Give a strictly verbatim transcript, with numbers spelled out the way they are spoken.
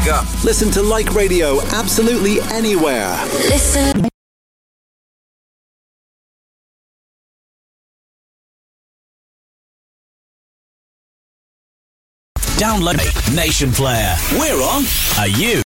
Go. Listen to Like Radio absolutely anywhere. Listen. Download Nation Player. We're on. Are you?